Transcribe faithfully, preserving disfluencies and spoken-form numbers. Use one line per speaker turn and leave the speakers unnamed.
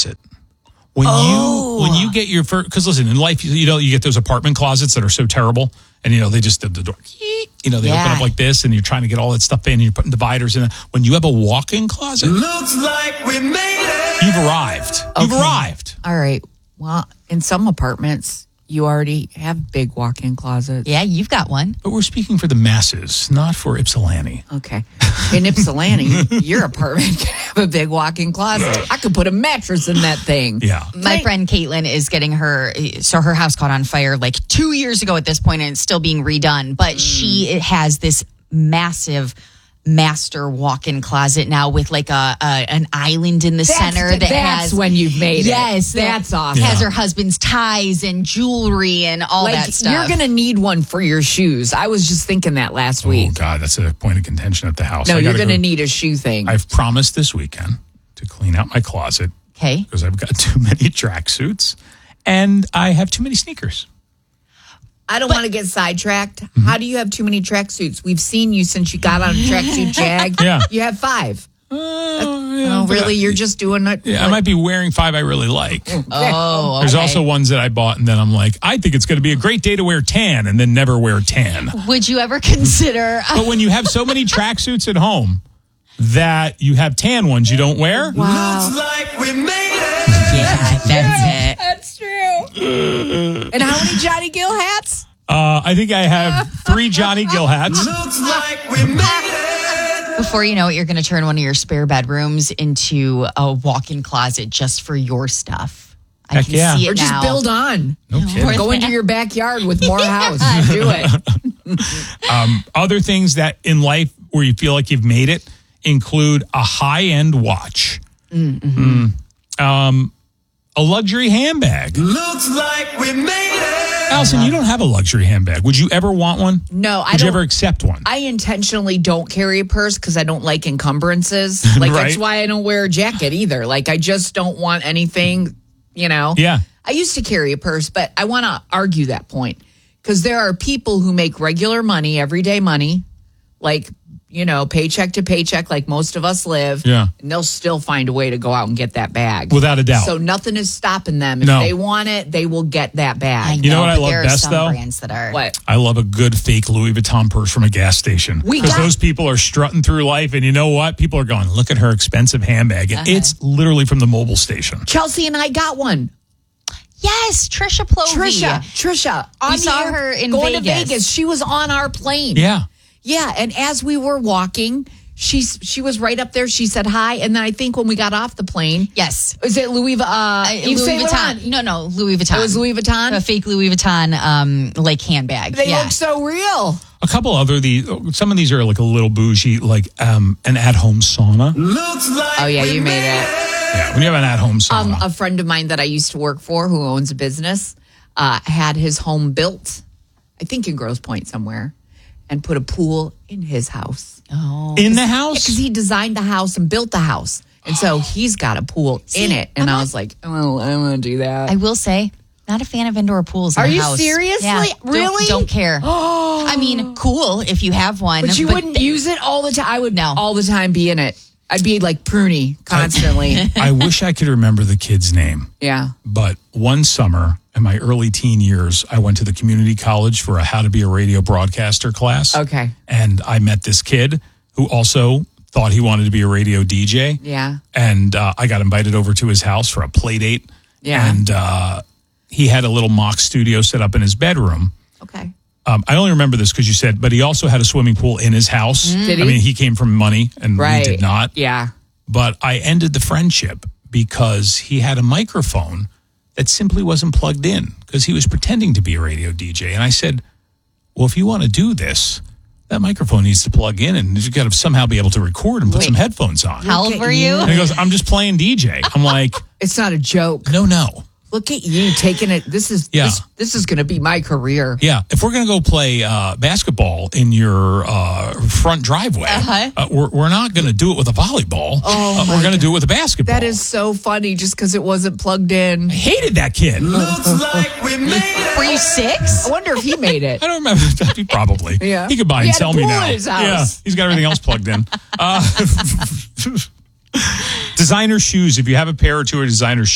closet. When
Oh.
you when you get your first, because listen, in life, you, you know, you get those apartment closets that are so terrible, and you know they just did the door, you know, they
Yeah.
open up like this, and you're trying to get all that stuff in, and you're putting dividers in it. When you have a walk-in closet,
Looks like we made it.
you've arrived. You've
Okay.
arrived.
All right. Well, in some apartments, you already have big walk-in closets.
Yeah, you've got one.
But we're speaking for the masses, not for Ypsilanti.
Okay. In Ypsilanti, your apartment can have a big walk-in closet. I could put a mattress in that thing.
Yeah.
My friend Caitlin is getting her, so her house caught on fire like two years ago at this point, and it's still being redone. But she has this massive master walk-in closet now with like a, a an island in the
That's
center
the-
that
that's
has
when you've made it.
yes,
That's
that
awesome.
Has
Yeah.
her husband's ties and jewelry and all
Like,
that stuff.
you're going to need one for your shoes. I was just thinking that last
Oh,
week.
God, that's a point of contention at the house.
No,
I
you're
gotta
going to
go-
need a shoe thing.
I've promised this weekend to clean out my closet
okay.
because I've got too many tracksuits and I have too many sneakers.
I don't want to get sidetracked.
Mm-hmm.
How do you have too many tracksuits? We've seen you since you got on a tracksuit Jag.
Yeah.
You have five.
Oh, yeah,
Oh,
but
really?
I-
You're just doing it?
Yeah, I might be wearing five I really like.
Oh,
There's
okay.
also ones that I bought and then I'm like, I think it's going to be a great day to wear tan and then never wear tan.
Would you ever consider?
But when you have so many tracksuits at home that you have tan ones you don't wear,
Looks like we made it.
yeah, that's it.
That's true. And how many Johnny Gill hats?
uh, I think I have three Johnny Gill hats.
Looks like we made it.
Before you know it, you're going to turn one of your spare bedrooms into a walk-in closet just for your stuff. I
Heck
can
yeah.
see it
Or just
now.
build on.
No kidding.
Go into your backyard with more house. Do it.
Other things that in life where you feel like you've made it include a high-end watch, mm, um, a luxury handbag.
Looks like we made it.
Allison, you don't have a luxury handbag. Would you ever want one?
No, I
Would you
don't.
ever accept one?
I intentionally don't carry a purse because I don't like encumbrances. Like that's
Right.
why I don't wear a jacket either. Like I just don't want anything, you know.
Yeah.
I used to carry a purse, but I want to argue that point because there are people who make regular money, everyday money, like, you know, paycheck to paycheck, like most of us live.
Yeah.
And they'll still find a way to go out and get that bag.
Without a doubt.
So nothing is stopping them. If
No.
they want it, they will get that
I
bag.
You know what I
but
love
there
best,
are some
though?
brands that are.
What?
I love a good fake Louis Vuitton purse from a gas station.
We
Because
got-
those people are strutting through life, and you know what? People are going, look at her expensive handbag. And it's literally from the mobile station.
Chelsea and I got one.
Yes, Trisha Plovey.
Trisha, Trisha, on
We saw
the air,
her in
going to
Vegas.
Vegas. She was on our plane.
Yeah.
yeah. And as we were walking, she she was right up there. She said hi, and then I think when we got off the plane,
Yes.
is it Louis? Uh,
Uh,
Yves
Louis
Saint
Vuitton.
Laurent?
No, no, Louis Vuitton.
It was Louis Vuitton.
A fake Louis Vuitton, um, like handbag.
They
yeah.
look so real.
A couple other these. Some of these are like a little bougie, like um, an at-home sauna.
Looks like
Oh yeah,
we
you made
made
it.
Yeah, when you have an at-home sauna.
Um, a friend of mine that I used to work for, who owns a business, uh, had his home built, I think in Grosse Pointe somewhere, and put a pool in his house.
Oh.
in the house.
Because he designed the house and built the house. And so he's got a pool in it. And I was like, oh, I want to do that.
I will say, not a fan of indoor pools. In
Are
the
you
house.
seriously?
Yeah, don't-
Really?
Don't, care. I mean, cool if you have one.
but you wouldn't use it all the time. I would
No.
all the time be in it. I'd be like pruny constantly.
I wish I could remember the kid's name.
yeah.
But one summer in my early teen years, I went to the community college for a how to be a radio broadcaster class.
Okay.
And I met this kid who also thought he wanted to be a radio D J.
Yeah.
And uh, I got invited over to his house for a play date.
Yeah.
And uh, he had a little mock studio set up in his bedroom.
Okay.
Um, I only remember this because you said, but he also had a swimming pool in his house.
Did
I
he?
mean, he came from money and
Right.
we did not.
Yeah.
But I ended the friendship because he had a microphone that simply wasn't plugged in because he was pretending to be a radio D J. And I said, well, if you want to do this, that microphone needs to plug in and you've got to somehow be able to record and put
Wait.
some headphones on.
How old
Look at
were you?
And he goes, I'm just playing D J. I'm like,
It's not a joke.
no, no.
Look at you taking it. This is
Yeah.
this, this is going to be my career.
Yeah, if we're going to go play uh, basketball in your uh, front driveway,
Uh-huh.
uh, we're, we're not going to do it with a volleyball.
Oh,
uh,
my
we're going to do it with a basketball.
That is so funny just because it wasn't plugged in.
I hated that kid.
Looks like we made it.
Were you six?
I wonder if he made it.
I don't remember. He probably.
Yeah.
He could buy
He
and
had a
tell me
pool
now.
in his house.
Yeah, he's got everything else plugged in. Uh, designer shoes. If you have a pair or two of designer shoes.